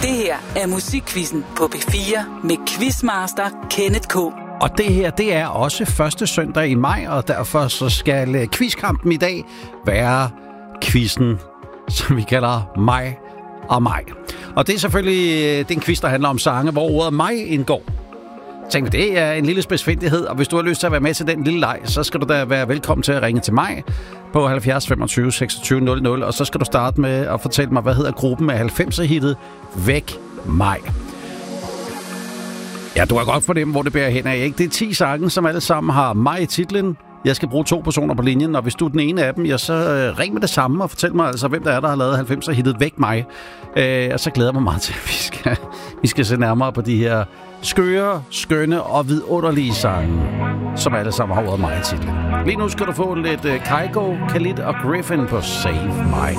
Det her er Musikquizzen på P4 med Quizmaster Kenneth K. Og det her, det er også første søndag i maj, og derfor så skal quizkampen i dag være quizzen, som vi kalder Mig og Mig. Og det er selvfølgelig den quiz, der handler om sange, hvor ordet mig indgår. Tænk, det er en lille spidsfindighed, og hvis du har lyst til at være med til den lille leg, så skal du da være velkommen til at ringe til mig på 70 25 26 00, og så skal du starte med at fortælle mig, hvad hedder gruppen af 90'er-hittet Væk Mig. Ja, du kan godt fornemme, hvor det bærer hen af, ikke? Det er 10 sange, som alle sammen har mig i titlen. Jeg skal bruge 2 personer på linjen, og hvis du er den ene af dem, ja, så ring med det samme og fortæl mig altså, hvem der er, der har lavet 90'er-hittet Væk Mig. Og så glæder jeg mig meget til, at vi skal se nærmere på de her skøre, skønne og vidunderlige sange, som alle sammen har ordet mig i titlen. Lige nu skal du få lidt Kygo, Khalid og Griffin på Save My.